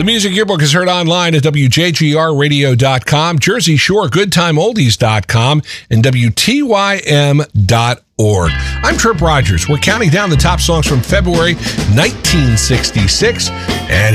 Music Yearbook is heard online at WJGRradio.com, Jersey Shore GoodTimeOldies.com, and WTYM.org. I'm Trip Rogers. We're counting down the top songs from February 1966, and